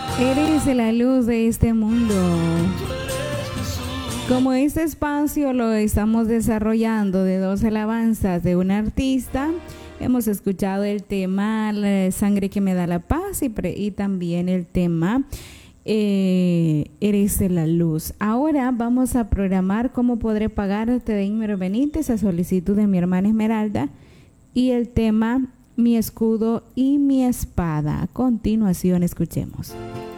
Eres la luz de este mundo. Como este espacio lo estamos desarrollando de dos alabanzas de un artista, hemos escuchado el tema La sangre que me da la paz y también el tema Eres la luz. Ahora vamos a programar cómo podré pagarte de Ímero Benítez a solicitud de mi hermana Esmeralda y el tema Mi escudo y mi espada. A continuación escuchemos.